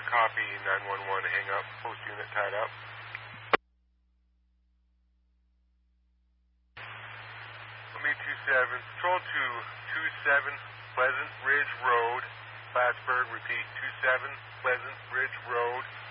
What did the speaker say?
copy 911, hang up, post unit tied up. Me 27, Patrol 227 Pleasant Ridge Road, Plattsburgh, repeat 27 Pleasant Ridge Road,